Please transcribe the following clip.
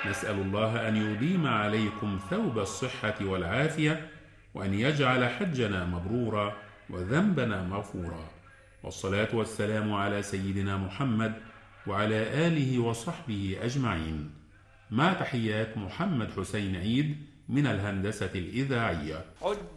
نسأل الله أن يديم عليكم ثوب الصحة والعافية، وأن يجعل حجنا مبرورا وذنبنا مغفورا، والصلاة والسلام على سيدنا محمد وعلى آله وصحبه أجمعين، مع تحيات محمد حسين عيد من الهندسة الإذاعية.